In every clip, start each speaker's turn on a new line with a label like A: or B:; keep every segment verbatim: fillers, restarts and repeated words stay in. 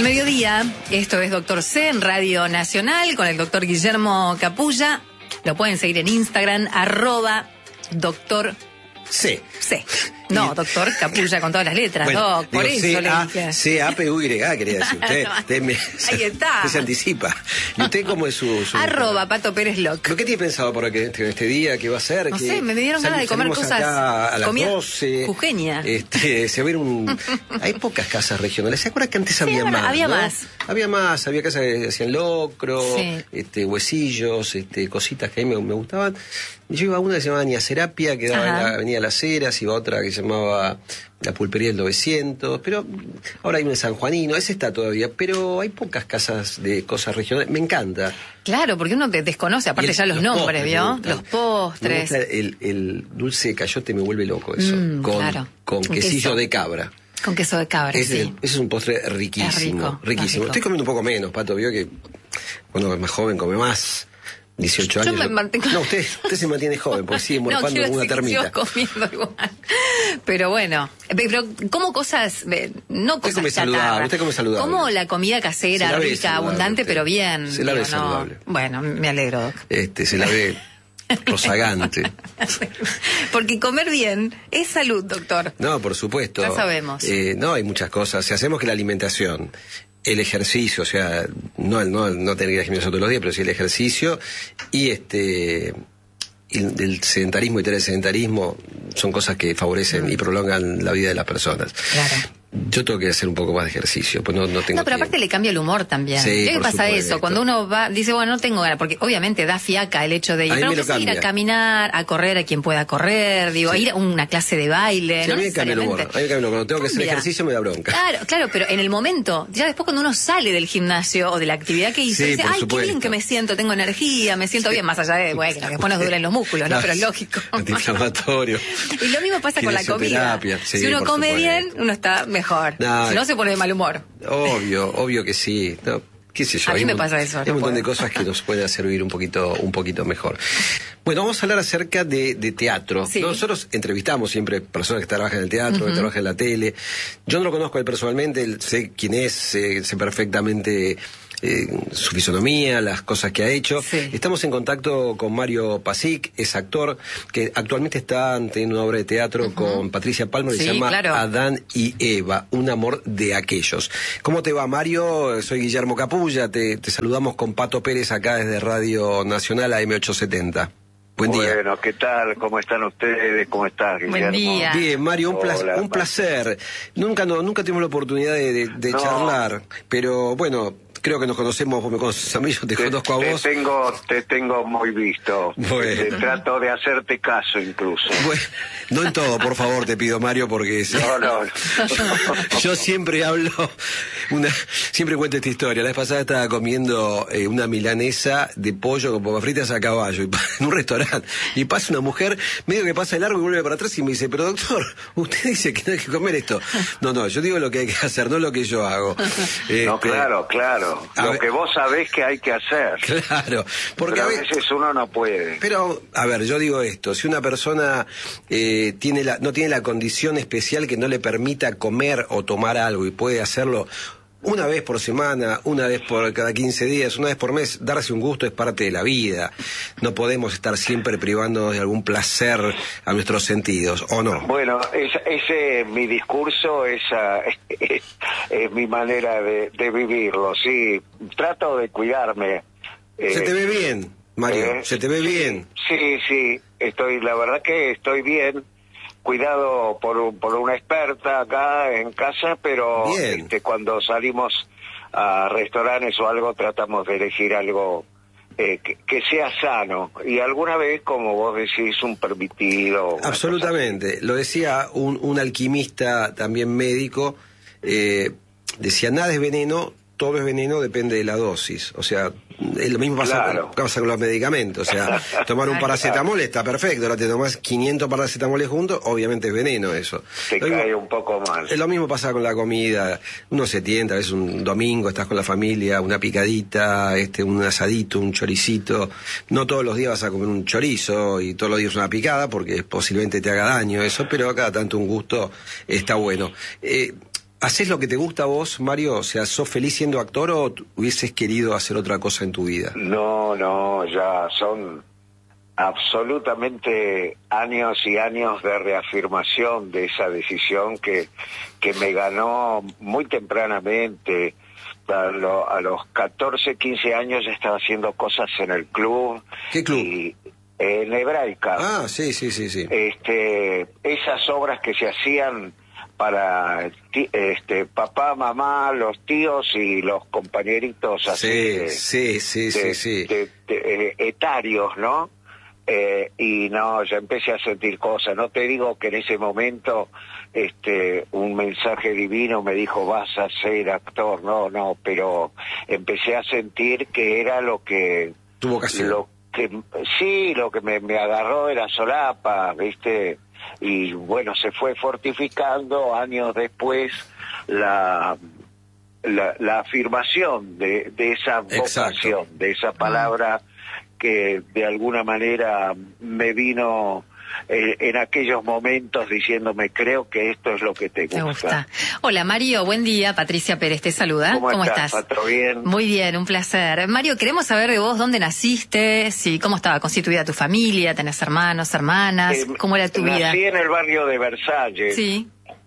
A: Al mediodía, esto es Doctor C en Radio Nacional con el doctor Guillermo Capulla. Lo pueden seguir en Instagram, arroba doctor
B: C.
A: C. No, doctor Capulla con todas las letras, bueno, doc, por
B: digo,
A: eso
B: C,
A: le
B: A,
A: dije.
B: C, A, P, U, Y, quería decir usted. usted me,
A: Ahí está.
B: Usted se anticipa. ¿Y usted cómo es su...? su
A: Arroba Pato Pérez Loc.
B: ¿Qué tiene pensado por este, este día? ¿Qué va a ser?
A: No
B: que
A: sé, me dieron ganas de comer cosas...
B: Acá a las
A: comida
B: doce.
A: jujeña.
B: Este, se va a ver un... Hay pocas casas regionales. ¿Se acuerdan que antes
A: sí,
B: había más?
A: Había
B: ¿no?
A: más.
B: Había más. Había casas que hacían locro,
A: sí.
B: este, huesillos, este, cositas que a mí me, me gustaban. Yo iba a una que se llamaba Niacerapia, que daba Ajá. en la Avenida Las Heras, iba a otra que se llamaba La Pulpería del novecientos, pero ahora hay un San Juanino, ese está todavía, pero hay pocas casas de cosas regionales, me encanta.
A: Claro, porque uno te desconoce, aparte el, ya los, los nombres, ¿vio? Los postres.
B: Me gusta el, el dulce de cayote, me vuelve loco eso,
A: mm,
B: con,
A: claro.
B: con quesillo
A: queso.
B: de cabra.
A: Con queso de cabra,
B: ese,
A: sí.
B: el, ese es un postre riquísimo,
A: rico,
B: riquísimo.
A: rico.
B: Estoy comiendo un poco menos, Pato, vio que cuando es más joven come más. dieciocho
A: yo
B: años.
A: Me mantengo...
B: No, usted, usted se mantiene joven, porque sigue morfando
A: no,
B: como una termita.
A: Yo comiendo igual. Pero bueno, pero como cosas, no
B: usted
A: cosas
B: come saludable, usted come saludable.
A: Como la comida casera, rica, abundante, usted. Pero bien.
B: Se la
A: digo,
B: ve saludable.
A: No. Bueno, me alegro, Doc.
B: Este, se la ve rozagante.
A: Porque comer bien es salud, doctor.
B: No, por supuesto.
A: Ya sabemos.
B: Eh, no, hay muchas cosas. Si hacemos que la alimentación, el ejercicio, o sea, no, no, no tener que ir al gimnasio todos los días, pero sí el ejercicio y este y el sedentarismo y tener el sedentarismo son cosas que favorecen mm. y prolongan la vida de las personas.
A: Claro.
B: Yo tengo que hacer un poco más de ejercicio, pues no, no tengo
A: No, pero aparte
B: tiempo.
A: Le cambia el humor también.
B: Sí,
A: ¿Qué pasa
B: supuesto.
A: eso? Cuando uno va, dice, bueno, no tengo ganas, porque obviamente da fiaca el hecho de ir, pero que ir a caminar, a correr a quien pueda correr, digo, sí. a ir a una clase de baile.
B: Sí,
A: no
B: a mí me cambia el humor. A mí me cambia el humor. Cuando tengo que hacer
A: Mira,
B: ejercicio me da bronca.
A: Claro, claro, pero en el momento, ya después cuando uno sale del gimnasio o de la actividad que hizo,
B: sí,
A: dice, ay,
B: supuesto.
A: qué bien que me siento, tengo energía, me siento sí. bien, más allá de, bueno, que después nos duelen los músculos, ¿no? Pero es lógico.
B: Antiinflamatorio.
A: Y lo mismo pasa con la comida.
B: Sí,
A: si uno come
B: supuesto.
A: bien, uno está mejor. No, si no, se pone de mal humor.
B: Obvio, obvio que sí. No, qué sé yo.
A: A mí me
B: un,
A: pasa eso.
B: Hay
A: no
B: un montón
A: puedo.
B: de cosas que nos pueden servir un poquito, un poquito mejor. Bueno, vamos a hablar acerca de, de teatro.
A: Sí.
B: Nosotros entrevistamos siempre personas que trabajan en el teatro, uh-huh. que trabajan en la tele. Yo no lo conozco a él personalmente, él, sé quién es, sé, sé perfectamente eh, su fisonomía, las cosas que ha hecho.
A: Sí.
B: Estamos en contacto con Mario Pasic, es actor, que actualmente está teniendo una obra de teatro uh-huh. con Patricia Palmer, que
A: sí,
B: se llama
A: claro.
B: Adán y Eva, un amor de aquellos. ¿Cómo te va, Mario? Soy Guillermo Capulla, te, te saludamos con Pato Pérez acá desde Radio Nacional A M ochocientos setenta. Buen día.
C: Bueno, ¿qué tal? ¿Cómo están ustedes? ¿Cómo estás, Guillermo?
A: Buen día.
B: Bien, Mario, un, placer,
C: Hola,
B: un placer. Nunca, no, nunca tuvimos la oportunidad de, de, de
C: no.
B: charlar, pero bueno, creo que nos conocemos, vos me conoces a mí, yo te, te conozco a vos.
C: Te tengo, te tengo muy visto.
B: Bueno.
C: Te trato de hacerte caso incluso.
B: Bueno, no en todo, por favor, te pido, Mario, porque
C: no, no, no.
B: yo siempre hablo, una, siempre cuento esta historia. La vez pasada estaba comiendo eh, una milanesa de pollo con papas fritas a caballo, y, en un restaurante, y pasa una mujer, medio que pasa de largo y vuelve para atrás y me dice, pero doctor, usted dice que no hay que comer esto. No, no, yo digo lo que hay que hacer, no lo que yo hago. Este,
C: no, claro, claro. Lo
B: ver,
C: que vos sabés que hay que hacer.
B: Claro, porque
C: pero a
B: a veces,
C: veces uno no puede.
B: Pero, a ver, yo digo esto, si una persona eh, tiene la, no tiene la condición especial que no le permita comer o tomar algo y puede hacerlo una vez por semana, una vez por cada quince días, una vez por mes, darse un gusto es parte de la vida. No podemos estar siempre privándonos de algún placer a nuestros sentidos, ¿o no?
C: Bueno, es, ese mi discurso, esa es, es mi manera de, de vivirlo, sí. Trato de cuidarme.
B: Se
C: eh,
B: te ve bien, Mario, eh, se te ve
C: sí,
B: bien.
C: Sí, sí, estoy, la verdad que estoy bien. Cuidado por, por una experta acá en casa, pero este, cuando salimos a restaurantes o algo tratamos de elegir algo eh, que, que sea sano, y alguna vez, como vos decís, un permitido.
B: Absolutamente, lo decía un, un alquimista también médico, eh, decía, nada es veneno, todo es veneno, depende de la dosis. O sea, lo mismo pasa,
C: claro.
B: con, pasa con los medicamentos. O sea, tomar un paracetamol está perfecto. Ahora te tomas quinientos paracetamoles juntos, obviamente es veneno eso.
C: Te
B: lo
C: cae
B: mismo,
C: un poco mal.
B: Lo mismo pasa con la comida. Uno se tienta, a veces un domingo estás con la familia, una picadita, este, un asadito, un choricito. No todos los días vas a comer un chorizo y todos los días una picada, porque posiblemente te haga daño eso, pero cada tanto un gusto está bueno. Eh, ¿Haces lo que te gusta a vos, Mario? O sea, ¿sos feliz siendo actor o hubieses querido hacer otra cosa en tu vida?
C: No, no, ya son absolutamente años y años de reafirmación de esa decisión que, que me ganó muy tempranamente. A, lo, a los catorce, quince años estaba haciendo cosas en el club.
B: ¿Qué club?
C: Y, en Hebraica.
B: Ah, sí, sí, sí, sí.
C: Este, esas obras que se hacían para este papá, mamá, los tíos y los compañeritos así
B: sí,
C: de,
B: sí, sí,
C: de,
B: sí, sí.
C: de, de, de, etarios, ¿no? Eh, y no, ya empecé a sentir cosas. No te digo que en ese momento este un mensaje divino me dijo vas a ser actor, no, no, pero empecé a sentir que era lo que
B: tu vocación.
C: Lo que sí, lo que me, me agarró era solapa, ¿viste? Y bueno, se fue fortificando años después la la, la afirmación de, de esa vocación,
B: Exacto.
C: de esa palabra que de alguna manera me vino eh, en aquellos momentos diciéndome creo que esto es lo que te gusta.
A: Me gusta. Hola Mario, buen día, Patricia Pérez te saluda.
C: ¿Cómo,
A: ¿Cómo
C: estás?
A: estás?
C: ¿Patro bien?
A: Muy bien, un placer. Mario, queremos saber de vos dónde naciste, si cómo estaba constituida tu familia, tenés hermanos, hermanas,
C: Eh,
A: cómo era tu
C: nací
A: vida.
C: Nací en el barrio de Versalles.
A: Sí.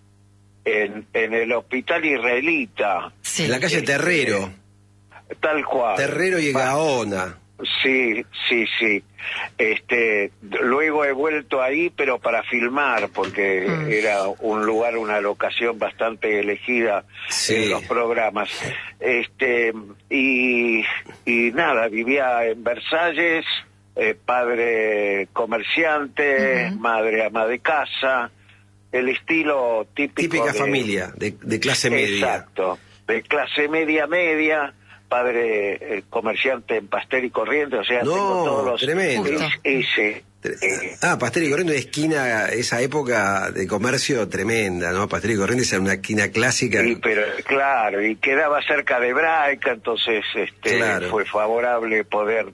C: En, en el hospital israelita.
A: Sí.
B: En la calle
C: Este,
B: Terrero.
C: Tal cual.
B: Terrero y Gaona.
C: Sí, sí, sí. Este, luego he vuelto ahí, pero para filmar, porque mm. era un lugar, una locación bastante elegida sí. en los programas. Este, y, y nada, vivía en Versalles, eh, padre comerciante, uh-huh. madre ama de casa, el estilo típico
B: típica
C: de,
B: familia de, de clase media.
C: Exacto, de clase media media. Padre eh, comerciante en Pastel y Corrientes, o sea,
B: no,
C: tengo todos los...
B: tremendo.
C: Ese, eh,
B: ah, Pastel y Corrientes, esquina, esa época de comercio tremenda, ¿no? Pastel y Corrientes era una esquina clásica.
C: Sí, pero claro, y quedaba cerca de Hebraica, entonces este claro. fue favorable poder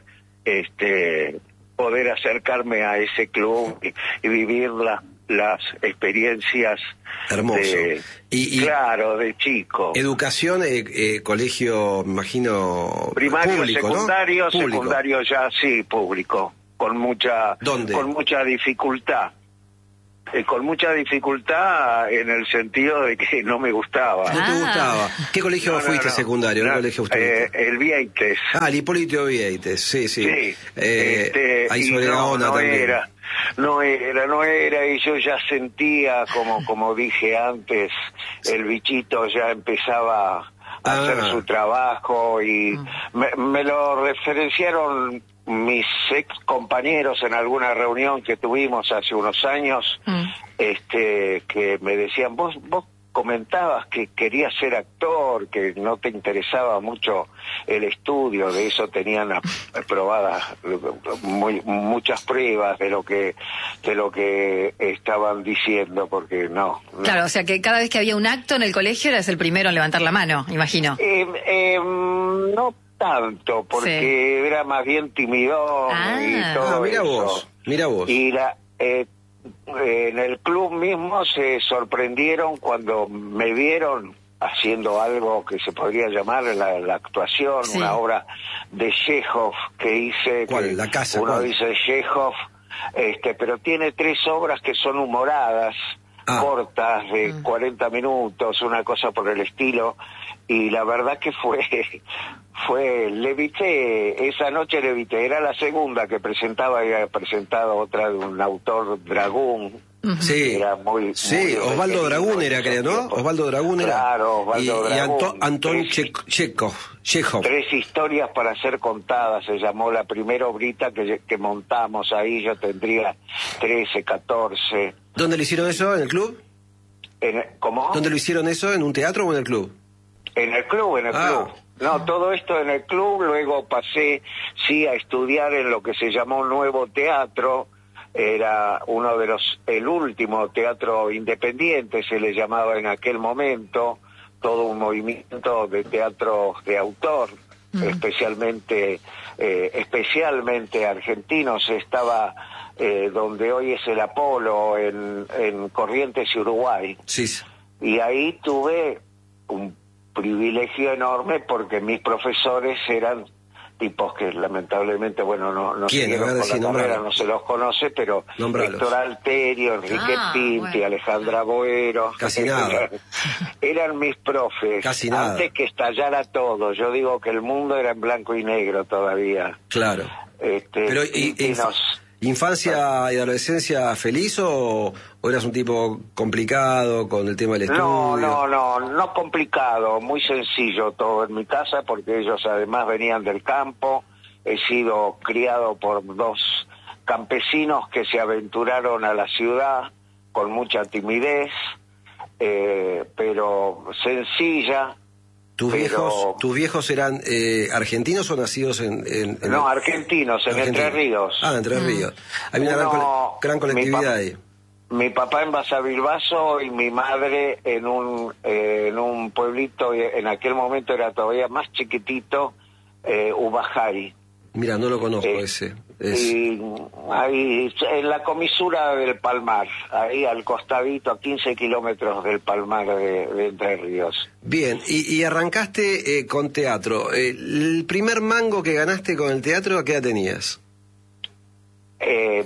C: este poder acercarme a ese club y, y vivir la, las experiencias
B: hermoso
C: de,
B: y, y
C: claro de chico.
B: Educación, eh, eh, colegio, me imagino
C: primario,
B: público,
C: secundario,
B: ¿no? Público.
C: secundario ya sí público, con mucha
B: ¿Dónde?
C: con mucha dificultad. Eh, con mucha dificultad en el sentido de que no me gustaba.
B: ¿No te gustaba? ¿Qué colegio
C: no,
B: fuiste
C: no, no.
B: secundario?
C: No,
B: ¿Qué colegio fuiste?
C: Eh, el Vieites.
B: Ah, el Hipólito Vieites, sí, sí.
C: Sí.
B: Eh,
C: este,
B: ahí sobre
C: no,
B: Gaona
C: no
B: también.
C: era, no era, no era, y yo ya sentía, como, como dije antes, el bichito ya empezaba a
B: ah.
C: hacer su trabajo y me, me lo referenciaron mis ex compañeros en alguna reunión que tuvimos hace unos años, mm. este, que me decían, vos, vos comentabas que querías ser actor, que no te interesaba mucho el estudio, de eso tenían aprobadas muy, muchas pruebas de lo que de lo que estaban diciendo, porque no, no.
A: Claro, o sea que cada vez que había un acto en el colegio eras el primero en levantar la mano, imagino.
C: Eh, eh, no tanto, porque sí. era más bien timidón
A: ah.
C: y todo
B: ah, mira
C: eso.
B: vos, mira vos.
C: Y la, eh, en el club mismo se sorprendieron cuando me vieron haciendo algo que se podría llamar la, la actuación, sí. una obra de Chekhov que hice.
B: ¿Cuál?
C: Que
B: La casa.
C: Uno
B: ¿cuál?
C: dice Chekhov, este, pero tiene tres obras que son humoradas, ah. cortas, de mm. cuarenta minutos, una cosa por el estilo. Y la verdad que fue, fue, levité, esa noche levité, era la segunda que presentaba, y había presentado otra de un autor Dragún.
B: Sí,
C: era muy,
B: sí,
C: muy
B: Osvaldo Dragún era, creo, ¿no?
C: Tiempos.
B: Osvaldo Dragún era.
C: Claro, Osvaldo
B: y,
C: Dragún.
B: Y Anto, Antón Chekhov. Chekhov.
C: Tres historias para ser contadas, se llamó la primera obrita que, que montamos ahí, yo tendría trece, catorce.
B: ¿Dónde le hicieron eso? ¿En el club?
C: En, ¿Cómo?
B: ¿Dónde lo hicieron eso? ¿En un teatro o en el club?
C: En el club, en el ah. club. No, todo esto en el club, luego pasé, sí, a estudiar en lo que se llamó Nuevo Teatro, era uno de los, el último teatro independiente, se le llamaba en aquel momento, todo un movimiento de teatro de autor, mm. especialmente, eh, especialmente argentinos, estaba eh, donde hoy es el Apolo, en, en Corrientes y Uruguay.
B: Sí.
C: Y ahí tuve privilegio enorme porque mis profesores eran tipos que lamentablemente, bueno, no, no siguieron con la carrera, nombralo. No se los conoce, pero
B: Nombralos.
C: Héctor Alterio, Enrique
A: ah,
C: Pinti,
A: bueno.
C: Alejandra Boero.
B: Casi nada.
C: Eran, eran mis profes.
B: Casi nada.
C: Antes que estallara todo. Yo digo que el mundo era en blanco y negro todavía.
B: Claro.
C: Este,
B: Pero,
C: y,
B: y,
C: y nos...
B: ¿Infancia y adolescencia feliz o, o eras un tipo complicado con el tema del estudio?
C: No, no, no, no complicado, muy sencillo todo en mi casa porque ellos además venían del campo. He sido criado por dos campesinos que se aventuraron a la ciudad con mucha timidez, eh, pero sencilla.
B: ¿Tus
C: pero...
B: viejos tus viejos eran eh, argentinos o nacidos en...? en, en
C: no, argentinos, en
B: Argentina.
C: Entre Ríos.
B: Ah, Entre Ríos. Hay una
C: Uno,
B: gran, cole, gran colectividad ahí.
C: Mi papá en Basavilbaso y mi madre en un eh, en un pueblito, en aquel momento era todavía más chiquitito, eh, Ubajari.
B: Mira, no lo conozco
C: eh,
B: ese. Es...
C: Y ahí, en la comisura del Palmar, ahí al costadito, a quince kilómetros del Palmar de, de Entre Ríos.
B: Bien, y, y arrancaste eh, con teatro. Eh, ¿El primer mango que ganaste con el teatro, a qué edad tenías?
C: Eh,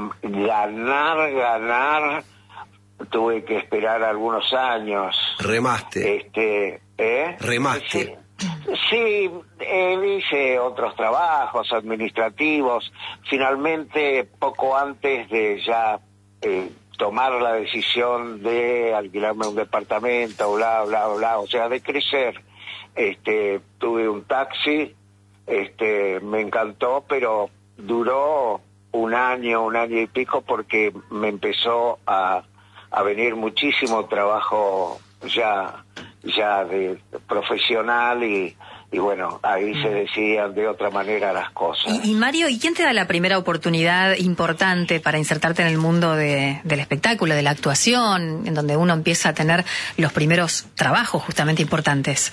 C: ganar, ganar, tuve que esperar algunos años.
B: Remaste.
C: Este, ¿eh?
B: Remaste.
C: Sí. Sí, eh, hice otros trabajos administrativos. Finalmente, poco antes de ya eh, tomar la decisión de alquilarme un departamento, bla, bla, bla, o sea, de crecer, este, tuve un taxi, este, me encantó, pero duró un año, un año y pico, porque me empezó a, a venir muchísimo trabajo ya... ya de profesional y, y bueno, ahí se decidían de otra manera las cosas.
A: Y, y Mario, ¿y quién te da la primera oportunidad importante para insertarte en el mundo de, del espectáculo, de la actuación, en donde uno empieza a tener los primeros trabajos justamente importantes?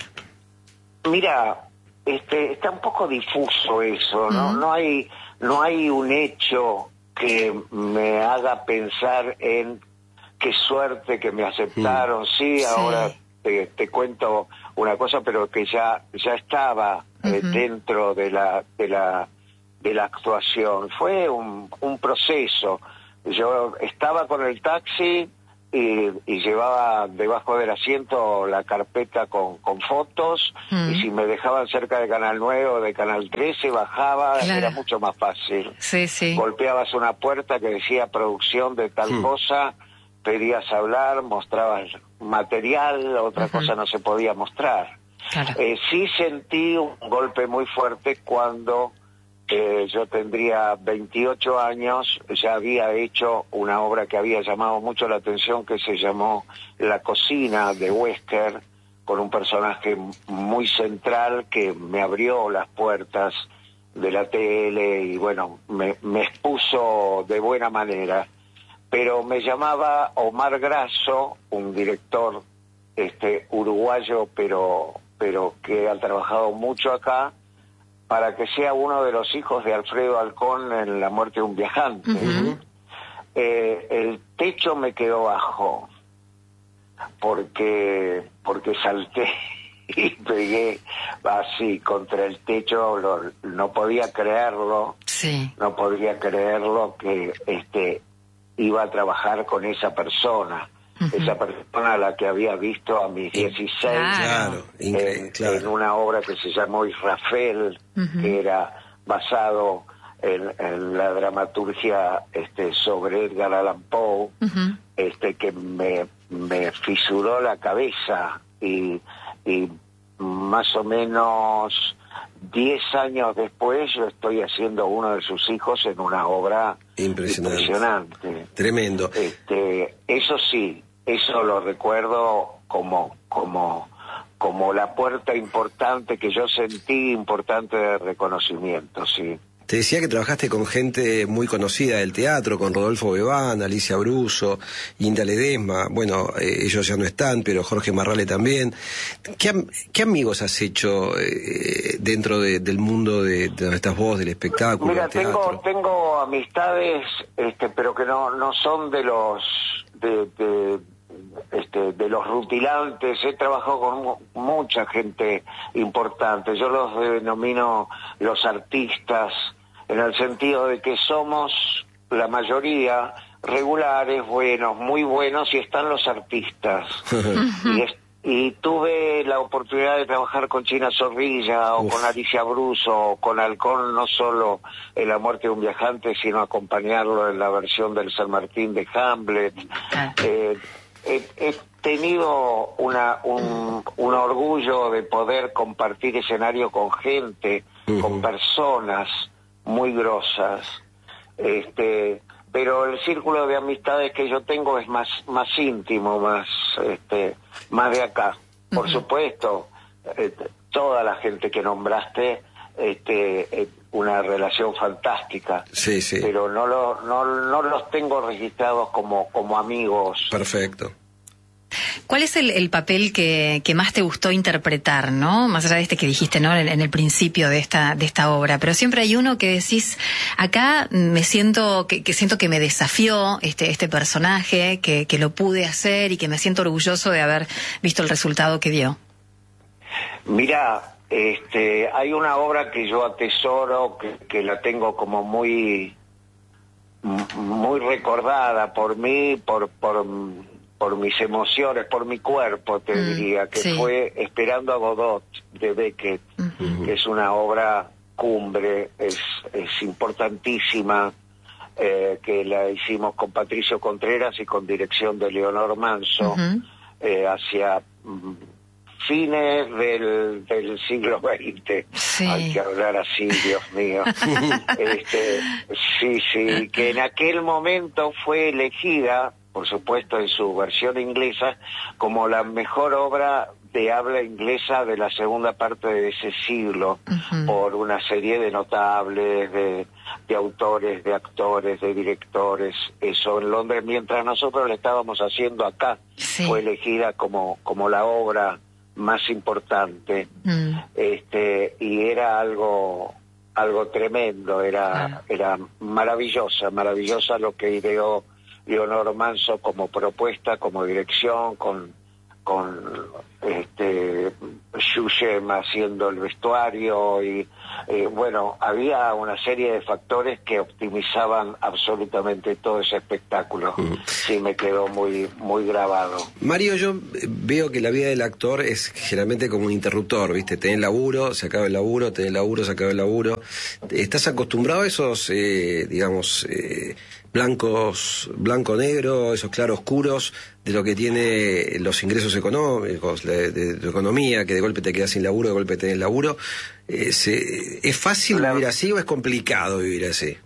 C: Mira, este, está un poco difuso eso, ¿no? Uh-huh. No hay, no hay un hecho que me haga pensar en qué suerte que me aceptaron, uh-huh. sí, ahora... Sí. Te, te cuento una cosa, pero que ya ya estaba uh-huh. eh, dentro de la de la de la actuación. Fue un, un proceso. Yo estaba con el taxi y, y llevaba debajo del asiento la carpeta con, con fotos uh-huh. y si me dejaban cerca de Canal nueve o de Canal trece bajaba, claro. Era mucho más fácil.
A: Sí, sí.
C: Golpeabas una puerta que decía producción de tal uh-huh. cosa, pedías hablar, mostrabas material, otra uh-huh. cosa no se podía mostrar. Claro. Eh, sí sentí un golpe muy fuerte cuando eh, yo tendría veintiocho años, ya había hecho una obra que había llamado mucho la atención, que se llamó La Cocina, de Wesker, con un personaje muy central que me abrió las puertas de la tele y bueno, me, me expuso de buena manera. Pero me llamaba Omar Grasso, un director este uruguayo, pero pero que ha trabajado mucho acá, para que sea uno de los hijos de Alfredo Alcón en La Muerte de un Viajante. Uh-huh. Eh, el techo me quedó bajo, porque porque salté y pegué así contra el techo, lo, no podía creerlo, sí. no podía creerlo que este iba a trabajar con esa persona, uh-huh. esa persona a la que había visto a mis dieciséis,
B: claro,
C: en,
B: claro.
C: en una obra que se llamó Israfel, uh-huh. que era basado en, en la dramaturgia este, sobre Edgar Allan Poe, uh-huh. este, que me, me fisuró la cabeza y, y más o menos diez años después yo estoy haciendo uno de sus hijos en una obra impresionante. impresionante.
B: Tremendo.
C: Este, eso sí, eso lo recuerdo como, como, como la puerta importante que yo sentí, importante de reconocimiento, sí.
B: Te decía que trabajaste con gente muy conocida del teatro, con Rodolfo Bebán, Alicia Bruso, Inda Ledesma, bueno, eh, ellos ya no están, pero Jorge Marrale también. ¿Qué, qué amigos has hecho eh, dentro de, del mundo de, de donde estás vos, del espectáculo?
C: Mira,
B: del
C: tengo tengo amistades, este, pero que no no son de los de, de este de los rutilantes. He trabajado con mucha mucha gente importante. Yo los denomino los artistas, en el sentido de que somos la mayoría regulares, buenos, muy buenos, y están los artistas. y, es, y tuve la oportunidad de trabajar con China Zorrilla, o Uf. con Alicia Bruso, o con Halcón, no solo en La muerte de un viajante, sino acompañarlo en la versión del San Martín de Hamlet. Eh, he, he tenido una, un, un orgullo de poder compartir escenario con gente, uh-huh. con personas muy grosas. Este... pero el círculo de amistades que yo tengo es más más íntimo, más este más de acá. Por uh-huh. supuesto, eh, toda la gente que nombraste, este eh, una relación fantástica.
B: Sí, sí.
C: Pero no lo, no no los tengo registrados como como amigos.
B: Perfecto.
A: ¿Cuál es el, el papel que, que más te gustó interpretar, no? Más allá de este que dijiste, ¿no? En, en el principio de esta de esta obra, pero siempre hay uno que decís, acá me siento que, que siento que me desafió este este personaje, que, que lo pude hacer y que me siento orgulloso de haber visto el resultado que dio.
C: Mira, este, hay una obra que yo atesoro, que, que la tengo como muy muy recordada por mí, por por por mis emociones, por mi cuerpo, te mm, diría, que sí. fue Esperando a Godot, de Beckett, uh-huh. que es una obra cumbre, es, es importantísima, eh, que la hicimos con Patricio Contreras y con dirección de Leonor Manso, uh-huh. eh, hacia mm, fines del, del siglo veinte. Sí. Hay que hablar así, Dios mío. este, sí, sí, que en aquel momento fue elegida, por supuesto en su versión inglesa, como la mejor obra de habla inglesa de la segunda parte de ese siglo, uh-huh. por una serie de notables, de, de autores, de actores, de directores, eso en Londres, mientras nosotros la estábamos haciendo acá, sí. fue elegida como, como la obra más importante, mm. este, y era algo algo tremendo, era, ah. era maravillosa, maravillosa lo que ideó Leonor Manso como propuesta, como dirección, con con este Shushem haciendo el vestuario y eh, bueno, había una serie de factores que optimizaban absolutamente todo ese espectáculo. Uh-huh. Sí, me quedó muy muy grabado.
B: Mario, yo veo que la vida del actor es generalmente como un interruptor, ¿viste? Tenés laburo, se acaba el laburo, tenés laburo, se acaba el laburo. ¿Estás acostumbrado a esos, eh, digamos, eh, blancos, blanco-negro, esos claros-oscuros de lo que tiene los ingresos económicos, de, de, de tu economía, que de golpe te quedas sin laburo, de golpe tenés laburo? Eh, se, ¿Es fácil la... vivir así o es complicado vivir así?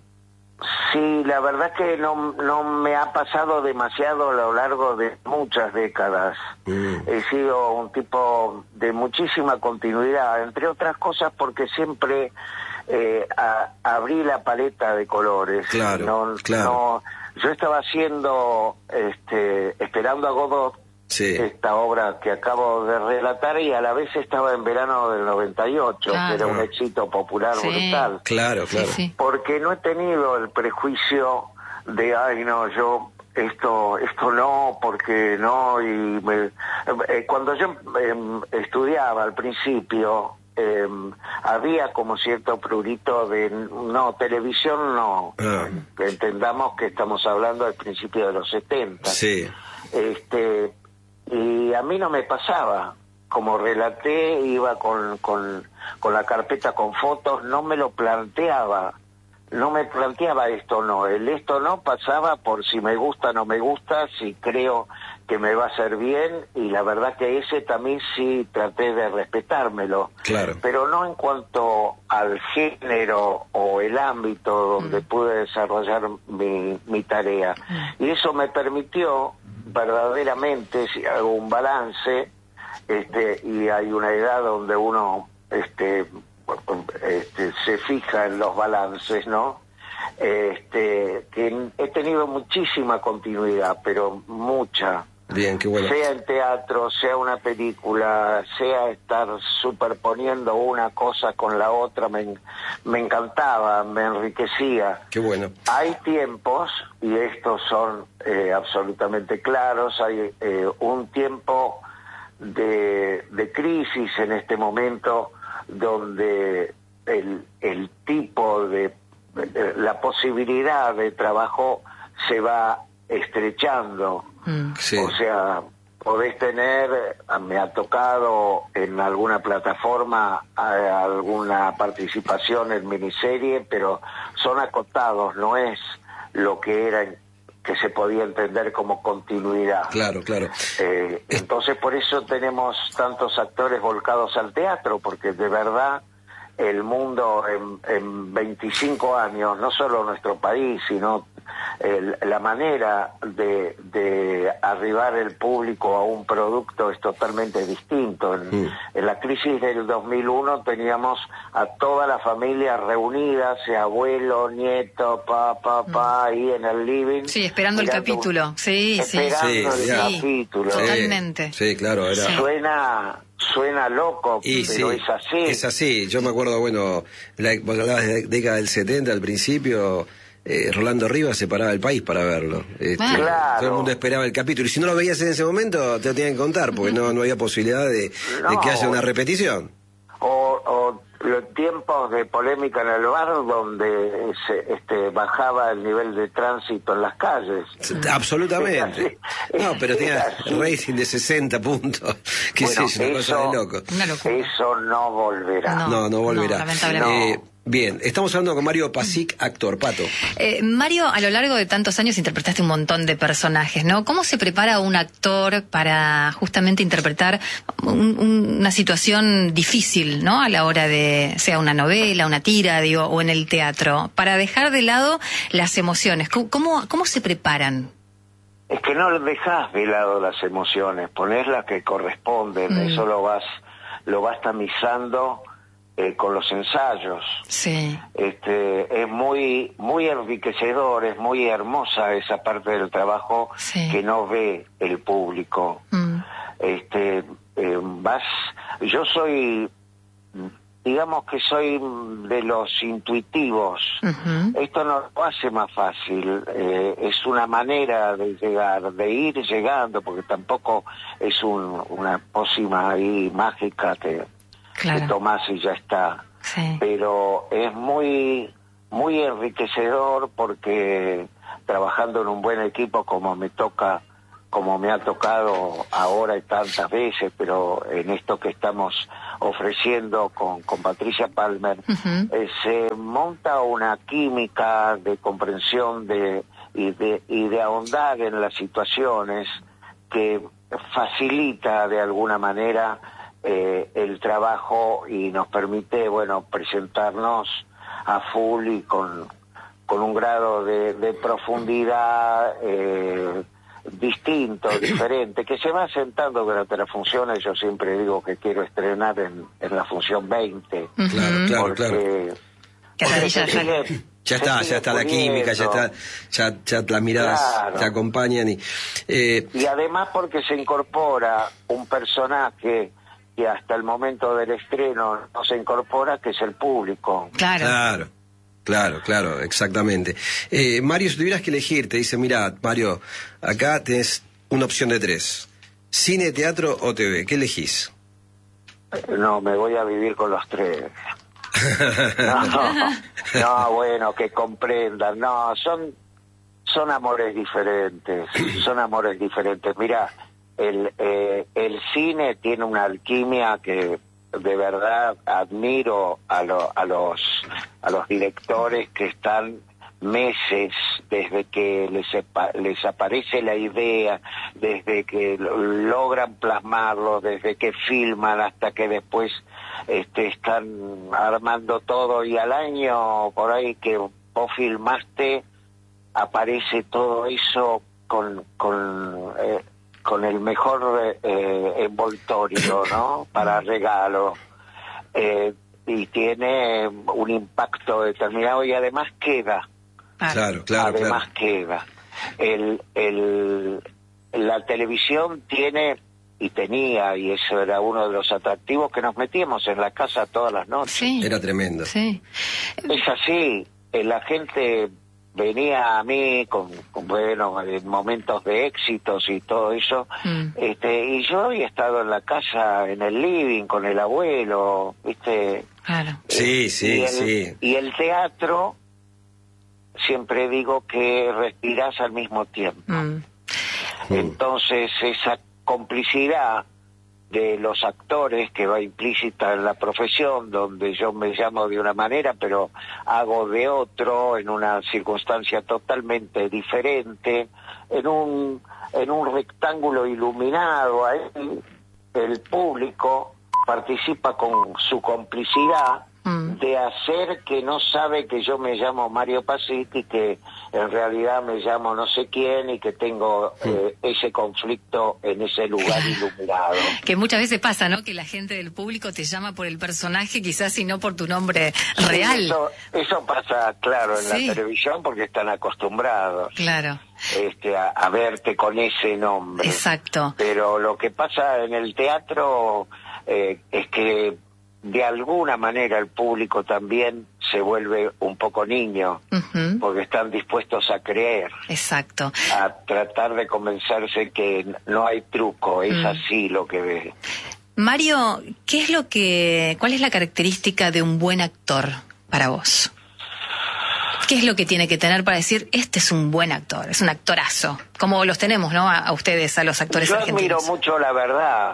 C: Sí, la verdad es que no, no me ha pasado demasiado a lo largo de muchas décadas. Mm. He sido un tipo de muchísima continuidad, entre otras cosas porque siempre eh, a, abrí la paleta de colores.
B: Claro,
C: no,
B: claro.
C: No, yo estaba haciendo, este, Esperando a Godot, sí. esta obra que acabo de relatar, y a la vez estaba en verano del noventa y ocho, claro. que era un éxito popular sí. brutal.
B: Claro, claro. Sí, sí.
C: Porque no he tenido el prejuicio de, ay, no, yo esto esto no, porque no, y me, eh, cuando yo eh, estudiaba al principio, eh, había como cierto prurito de, no, televisión no, ah. entendamos que estamos hablando del principio de los setenta.
B: Sí.
C: Este, y a mí no me pasaba, como relaté, iba con, con, con la carpeta con fotos, no me lo planteaba, no me planteaba esto no, el esto no pasaba por si me gusta, no me gusta, si creo que me va a hacer bien, y la verdad que ese también sí traté de respetármelo,
B: claro.
C: pero no en cuanto al género o el ámbito donde mm. pude desarrollar mi, mi tarea, mm. y eso me permitió verdaderamente, si hago un balance, este, y hay una edad donde uno este, este, se fija en los balances, ¿no? Este, que he tenido muchísima continuidad, pero mucha.
B: Bien, qué bueno.
C: Sea en teatro, sea una película, sea estar superponiendo una cosa con la otra, me, me encantaba, me enriquecía.
B: Qué bueno.
C: Hay tiempos, y estos son eh, absolutamente claros, hay eh, un tiempo de, de crisis en este momento, donde el, el tipo de, de la posibilidad de trabajo se va estrechando. Mm, sí. O sea, podés tener, me ha tocado en alguna plataforma alguna participación en miniserie, pero son acotados, no es lo que era, que se podía entender como continuidad.
B: Claro, claro.
C: Eh, entonces por eso tenemos tantos actores volcados al teatro, porque de verdad el mundo en, en veinticinco años, no solo nuestro país, sino el, la manera de, de arribar el público a un producto es totalmente distinto. En, mm. en la crisis del dos mil uno teníamos a toda la familia reunida, sea abuelo, nieto, papá, papá, mm. ahí en el living.
A: Sí, esperando el capítulo. Sí,
C: esperando
A: sí.
C: el
A: sí.
C: capítulo.
A: Totalmente.
B: Sí, claro. Era...
C: Sí. Suena... Suena loco,
B: y
C: pero
B: sí,
C: es así.
B: Es así. Yo me acuerdo, bueno, la, vos hablabas de la década del setenta, al principio, eh, Rolando Rivas se paraba el país para verlo. Este,
C: claro.
B: Todo el mundo esperaba el capítulo. Y si no lo veías en ese momento, te lo tenían que contar, porque no, no había posibilidad de, no, de que haya una repetición.
C: O, o los tiempos de polémica en el bar donde se, este, bajaba el nivel de tránsito en las calles.
B: Absolutamente. No, pero tenía rating de sesenta puntos. ¿Qué
C: bueno,
B: sé yo? Una cosa de loco.
C: Eso no volverá.
B: No, no, no volverá.
A: No, lamentablemente.
B: Eh, Bien, estamos hablando con Mario Pasic, actor. Pato.
A: Eh, Mario, a lo largo de tantos años interpretaste un montón de personajes, ¿no? ¿Cómo se prepara un actor para justamente interpretar un, un, una situación difícil, ¿no? A la hora de, sea una novela, una tira, digo, o en el teatro, para dejar de lado las emociones. ¿Cómo, cómo, cómo se preparan?
C: Es que no dejas de lado las emociones, ponés las que corresponden, mm. eso lo vas, lo vas tamizando. Eh, con los ensayos.
A: Sí.
C: Este, es muy muy enriquecedor, es muy hermosa esa parte del trabajo sí. que no ve el público. Mm. Este, eh, vas, yo soy, digamos que soy de los intuitivos. Uh-huh. Esto no lo hace más fácil, eh, es una manera de llegar, de ir llegando, porque tampoco es un, una pócima ahí mágica que Claro. que tomás y ya está. Sí. Pero es muy muy enriquecedor porque trabajando en un buen equipo como me toca, como me ha tocado ahora y tantas veces, pero en esto que estamos ofreciendo con, con Patricia Palmer, uh-huh. eh, se monta una química de comprensión de y de y de ahondar en las situaciones que facilita de alguna manera Eh, el trabajo y nos permite, bueno, presentarnos a full y con, con un grado de, de profundidad eh, distinto, diferente, que se va sentando durante las funciones. Yo siempre digo que quiero estrenar en, en la función veinte.
B: Uh-huh. Claro, claro,
C: porque,
B: claro.
C: Porque ya,
B: sigue, ya está, ya está la química, ya está, ya, ya las miradas claro. te acompañan y eh...
C: y además porque se incorpora un personaje que hasta el momento del estreno no se incorpora, que es el público.
A: Claro.
B: Claro, claro, claro, exactamente. Eh, Mario, si tuvieras que elegir, te dice, mira, Mario, acá tenés una opción de tres. Cine, teatro o T V, ¿qué elegís?
C: No, me voy a vivir con los tres. No, no, bueno, que comprendan. No, son, son amores diferentes, son amores diferentes. Mirá, El, eh, el cine tiene una alquimia que de verdad admiro a, lo, a los a los directores que están meses desde que les, les aparece la idea, desde que logran plasmarlo, desde que filman hasta que después este, están armando todo, y al año por ahí que vos filmaste aparece todo eso con... con eh, con el mejor eh, envoltorio, ¿no? Para regalo. Eh, y tiene un impacto determinado y además queda.
B: Claro, claro.
C: Además
B: claro.
C: queda. El, el, la televisión tiene, y tenía, y eso era uno de los atractivos, que nos metíamos en la casa todas las noches.
A: Sí.
B: Era tremendo.
A: Sí.
C: Es así. La gente venía a mí con, con bueno, en momentos de éxitos y todo eso, mm. este, y yo había estado en la casa, en el living, con el abuelo, ¿viste?
A: Claro.
C: Eh,
B: sí, sí,
C: y el,
B: sí.
C: Y el teatro, siempre digo que respirás al mismo tiempo. Mm. Entonces, esa complicidad de los actores que va implícita en la profesión, donde yo me llamo de una manera pero hago de otro en una circunstancia totalmente diferente, en un en un rectángulo iluminado, ahí el público participa con su complicidad mm. de hacer que no sabe que yo me llamo Mario Pasitti, que en realidad me llamo no sé quién y que tengo eh, ese conflicto en ese lugar iluminado.
A: Que muchas veces pasa, ¿no? Que la gente del público te llama por el personaje, quizás y no por tu nombre real.
C: Sí, eso, eso pasa, claro, en sí. la televisión porque están acostumbrados.
A: Claro.
C: Este, a, a verte con ese nombre.
A: Exacto.
C: Pero lo que pasa en el teatro eh, es que de alguna manera el público también se vuelve un poco niño, uh-huh. porque están dispuestos a creer.
A: Exacto.
C: A tratar de convencerse que no hay truco, es mm. así lo que ve.
A: Mario, ¿qué es lo que, cuál es la característica de un buen actor para vos? ¿Qué es lo que tiene que tener para decir, este es un buen actor, es un actorazo? Como los tenemos, ¿no? A, a ustedes, a los actores
C: Yo
A: argentinos.
C: Yo admiro mucho la verdad.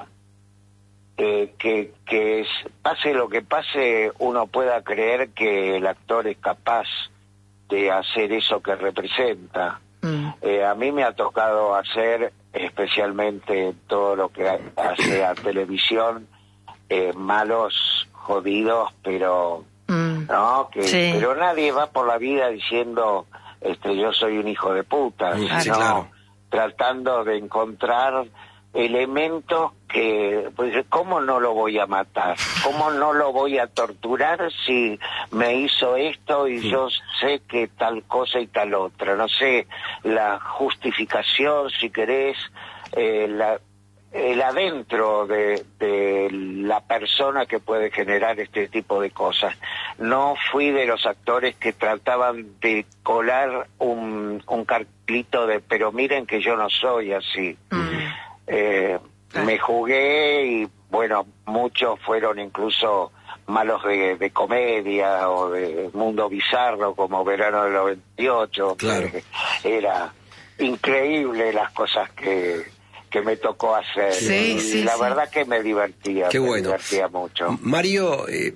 C: Eh, que, que es, pase lo que pase, uno pueda creer que el actor es capaz de hacer eso que representa. Mm. Eh, a mí me ha tocado hacer, especialmente todo lo que hace a televisión, eh, malos, jodidos, pero mm. no, que sí. pero nadie va por la vida diciendo, este, yo soy un hijo de puta,
B: sí,
C: sino
B: claro.
C: tratando de encontrar elementos que, pues, ¿cómo no lo voy a matar? ¿Cómo no lo voy a torturar si me hizo esto y sí. yo sé que tal cosa y tal otra? No sé, la justificación, si querés, eh, la, el adentro de, de la persona que puede generar este tipo de cosas. No fui de los actores que trataban de colar un, un cartelito de, pero miren que yo no soy así. Mm. Eh, ah. Me jugué y bueno, muchos fueron incluso malos de, de comedia o de mundo bizarro como Verano del noventa y ocho.
B: Claro.
C: Era increíble las cosas que, que me tocó hacer.
A: Sí,
C: y
A: sí,
C: la
A: sí.
C: verdad que me divertía,
B: Qué
C: me
B: bueno.
C: divertía mucho.
B: Mario, eh,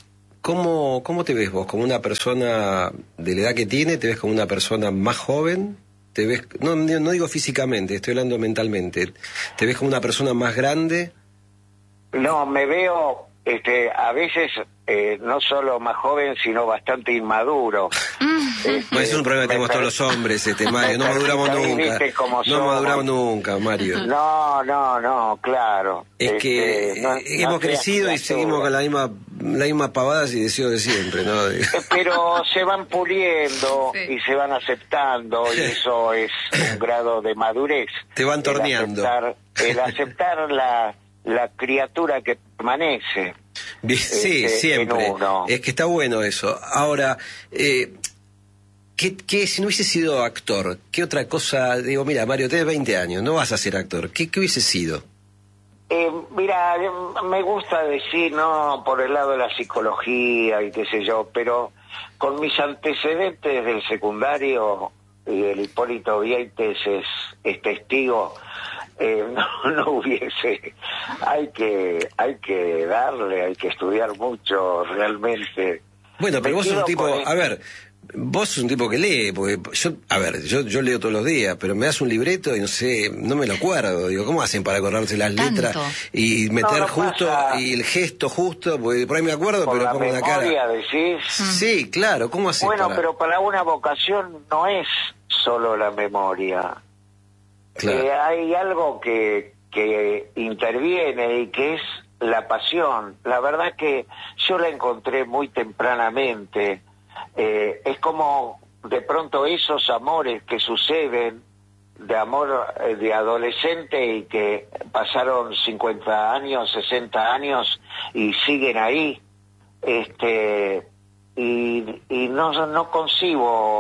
B: ¿cómo, ¿cómo te ves vos? ¿Como una persona de la edad que tiene? ¿Te ves como una persona más joven? ¿Te ves, no, no digo físicamente, estoy hablando mentalmente, ¿te ves como una persona más grande?
C: No, me veo este, a veces eh, no solo más joven, sino bastante inmaduro.
B: Este, no, es un problema que tenemos todos los hombres, este, Mario, no maduramos nunca. No maduramos nunca, Mario.
C: No, no, no, claro.
B: Es
C: este,
B: que
C: no,
B: hemos
C: no
B: crecido y seguimos con la misma la misma pavada y deseo de siempre, ¿no?
C: Pero se van puliendo sí. y se van aceptando y eso es un grado de madurez.
B: Te van torneando.
C: El aceptar, el aceptar la, la criatura que permanece.
B: Sí, este, siempre. Es que está bueno eso. Ahora, eh, ¿qué, qué, si no hubiese sido actor, qué otra cosa? Digo, mira, Mario, tenés veinte años, no vas a ser actor. ¿Qué, qué hubiese sido?
C: Eh, mira, me gusta decir, no, por el lado de la psicología y qué sé yo, pero con mis antecedentes del secundario, y el Hipólito Vieites es, es testigo, eh, no, no hubiese, hay que, hay que darle, hay que estudiar mucho realmente.
B: Bueno, pero vos sos un tipo, a ver, vos sos un tipo que lee, porque yo, a ver, yo, yo leo todos los días, pero me das un libreto y no sé, no me lo acuerdo. Digo, ¿cómo hacen para acordarse las
A: Tanto.
B: letras y meter no, no justo pasa. Y el gesto justo? Porque por ahí me acuerdo,
C: por
B: pero
C: la
B: pongo una cara.
C: Decís.
B: Sí, claro, ¿cómo hacen?
C: Bueno,
B: para...
C: pero para una vocación no es solo la memoria.
B: Claro.
C: Eh, hay algo que, que interviene y que es la pasión. La verdad que yo la encontré muy tempranamente. Eh, es como de pronto esos amores que suceden de amor eh, de adolescente y que pasaron cincuenta años, sesenta años y siguen ahí, este y, y no no concibo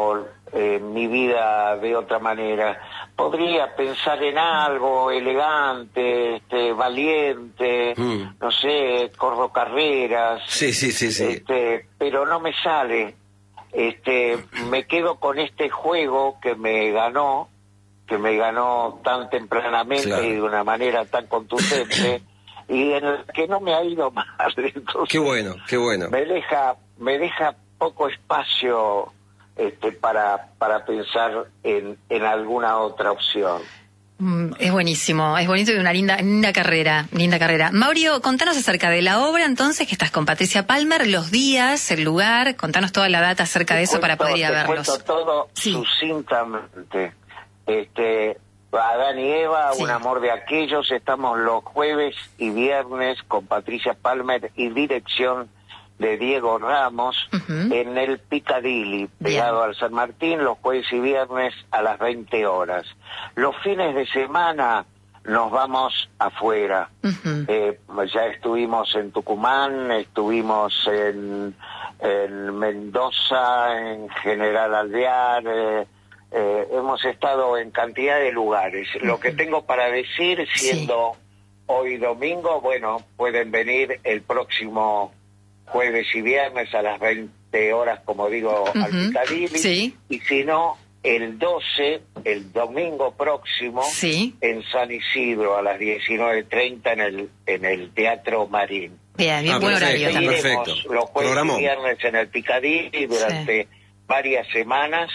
C: eh, mi vida de otra manera. Podría pensar en algo elegante, este, valiente, mm. no sé, corro carreras.
B: Sí, sí, sí, sí.
C: Este, pero no me sale. Este, me quedo con este juego que me ganó, que me ganó tan tempranamente, claro, y de una manera tan contundente, y en el que no me ha ido mal. Entonces,
B: qué bueno, qué bueno.
C: Me deja, me deja poco espacio este, para, para pensar en, en alguna otra opción.
A: Mm, es buenísimo, es bonito y una linda, linda carrera, linda carrera. Mauricio, contanos acerca de la obra, entonces, que estás con Patricia Palmer, los días, el lugar, contanos toda la data acerca de eso cuento, para poder ir a verlos.
C: Te cuento todo sí. sucintamente. Este, Adán y Eva, sí. un amor de aquellos, estamos los jueves y viernes con Patricia Palmer y dirección de Diego Ramos, uh-huh, en el Piccadilly, pegado Bien. al San Martín, los jueves y viernes a las veinte horas. Los fines de semana nos vamos afuera. Uh-huh. Eh, ya estuvimos en Tucumán, estuvimos en, en Mendoza, en General Alvear, eh, eh, hemos estado en cantidad de lugares. Uh-huh. Lo que tengo para decir, siendo sí. hoy domingo, bueno, pueden venir el próximo jueves y viernes a las veinte horas, como digo, uh-huh, al Piccadilly, sí. y si no, el doce, el domingo próximo, sí. en San Isidro, a las diecinueve treinta en el en el Teatro Marín.
A: Bien, bien, ah, buen horario.
C: Está perfecto. Los jueves Programó. y viernes en el Piccadilly durante sí. varias semanas,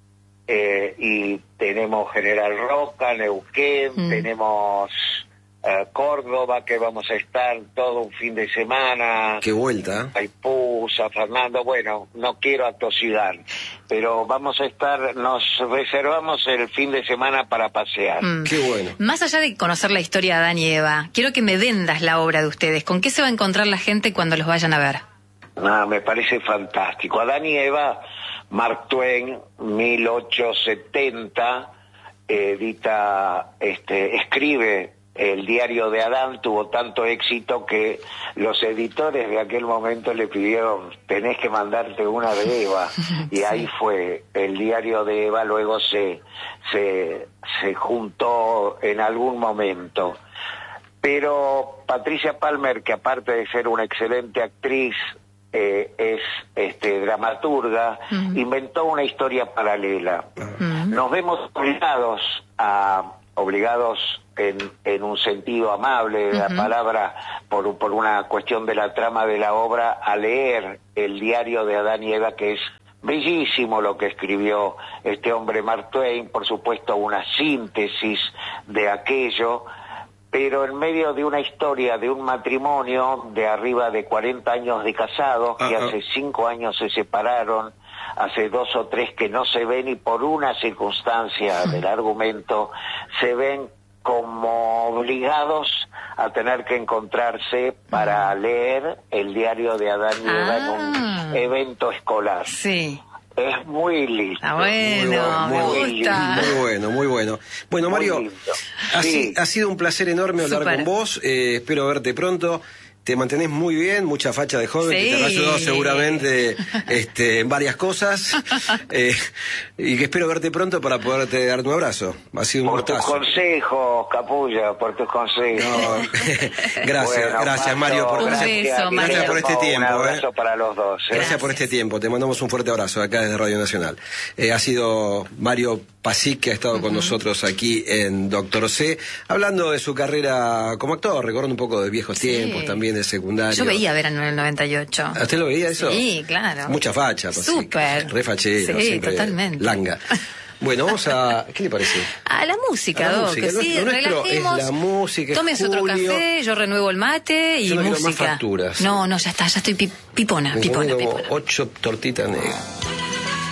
C: eh, y tenemos General Roca, Neuquén, mm. tenemos... Uh, Córdoba, que vamos a estar todo un fin de semana.
B: Qué vuelta.
C: Paipusa, Fernando, bueno, no quiero atosigar, pero vamos a estar, nos reservamos el fin de semana para pasear.
B: Mm. Qué bueno.
A: Más allá de conocer la historia de Adán y Eva, quiero que me vendas la obra de ustedes. ¿Con qué se va a encontrar la gente cuando los vayan a ver?
C: Ah, me parece fantástico. Adán y Eva, Mark Twain, mil ochocientos setenta, edita, este, escribe El diario de Adán, tuvo tanto éxito que los editores de aquel momento le pidieron, tenés que mandarte una de Eva, y ahí fue. El diario de Eva luego se, se, se juntó en algún momento. Pero Patricia Palmer, que aparte de ser una excelente actriz, eh, es este, dramaturga, uh-huh, inventó una historia paralela. Uh-huh. Nos vemos obligados a... obligados en, en un sentido amable de la uh-huh. palabra, por, por una cuestión de la trama de la obra, a leer el diario de Adán y Eva, que es bellísimo lo que escribió este hombre Mark Twain, por supuesto una síntesis de aquello, pero en medio de una historia de un matrimonio de arriba de cuarenta años de casados, uh-huh. que hace cinco años se separaron, hace dos o tres que no se ven, y por una circunstancia del argumento se ven como obligados a tener que encontrarse para leer el diario de Adán y Eva ah. en un evento escolar.
A: Sí.
C: Es muy lindo.
A: Ah, bueno,
B: muy,
A: me
B: muy,
A: gusta.
B: Muy bueno, muy bueno. Bueno, Mario, ha, sí. ha sido un placer enorme hablar Super. con vos. Eh, espero verte pronto. Te mantenés muy bien, mucha facha de joven, sí. que te habrá ayudado seguramente este, en varias cosas. Eh, y que espero verte pronto para poderte dar un abrazo. Ha sido un
C: por
B: gustazo.
C: tus consejos, Capulla, por tus consejos. No,
B: gracias, bueno, gracias Mario. Por,
A: un
B: gracias,
A: beso,
B: gracias
A: Mario.
B: por este tiempo.
C: Un abrazo
B: eh.
C: para los dos. Eh.
B: Gracias, gracias por este tiempo. Te mandamos un fuerte abrazo acá desde Radio Nacional. Eh, ha sido Mario Pasic, que ha estado uh-huh. con nosotros aquí en Doctor C, hablando de su carrera como actor, recordando un poco de viejos sí. tiempos, también de secundario.
A: Yo veía Verano en el noventa y ocho.
B: ¿Usted lo veía eso?
A: Sí, claro.
B: Mucha facha, Pasic.
A: Súper.
B: Re fachero,
A: sí, totalmente.
B: Langa. Bueno, vamos a... ¿Qué le parece?
A: A la música,
B: a la
A: Doc.
B: música.
A: Sí,
B: lo
A: relajemos.
B: Es la música,
A: Tomes otro café, yo renuevo el mate y
B: yo no
A: música.
B: Más facturas.
A: No, no, ya está, ya estoy pipona,
B: Me
A: pipona,
B: como
A: pipona.
B: Ocho tortitas negras.